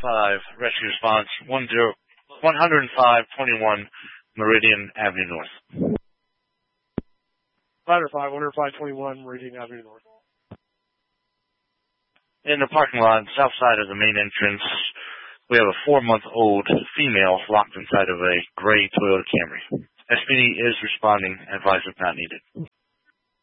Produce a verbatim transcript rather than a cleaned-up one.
five, rescue response, one zero, one oh five twenty-one Meridian Avenue North. five oh five, one oh five twenty-one Meridian Avenue North. In the parking lot, south side of the main entrance, we have a four-month-old female locked inside of a gray Toyota Camry. S P D is responding. Advice if not needed.